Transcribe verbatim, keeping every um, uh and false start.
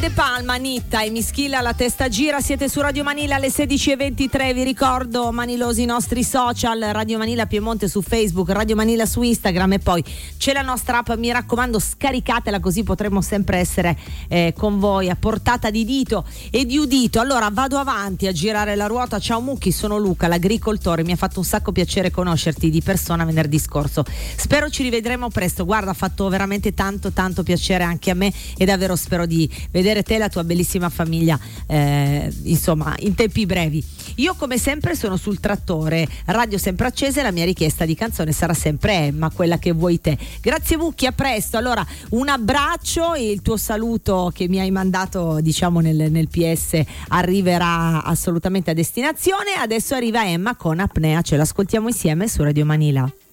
De Palma, Nitta e Mischilla, la testa gira. Siete su Radio Manila alle sedici e ventitré. Vi ricordo, manilosi, i nostri social: Radio Manila Piemonte su Facebook, Radio Manila su Instagram, e poi c'è la nostra app. Mi raccomando, scaricatela, così potremo sempre essere eh, con voi a portata di dito e di udito. Allora vado avanti a girare la ruota. Ciao Mucchi, sono Luca, l'agricoltore. Mi ha fatto un sacco piacere conoscerti di persona venerdì scorso. Spero ci rivedremo presto. Guarda, ha fatto veramente tanto tanto piacere anche a me, e davvero spero di vedere te e la tua bellissima famiglia eh, insomma in tempi brevi. Io come sempre sono sul trattore, radio sempre accesa, e la mia richiesta di canzone sarà sempre Emma, quella che vuoi te. Grazie Mucchi, a presto. Allora un abbraccio, e il tuo saluto che mi hai mandato diciamo nel, nel P S arriverà assolutamente a destinazione. Adesso arriva Emma con Apnea, ce l'ascoltiamo insieme su Radio Manila.